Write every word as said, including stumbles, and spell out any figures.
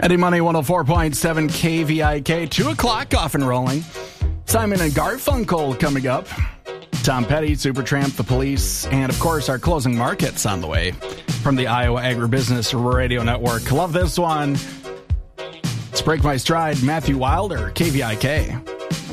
Eddie Money one oh four point seven K V I K. two o'clock off and rolling. Simon and Garfunkel coming up. Tom Petty, Supertramp, The Police, and of course our closing markets on the way from the Iowa Agribusiness Radio Network. Love this one. Let's break my stride. Matthew Wilder, K V I K.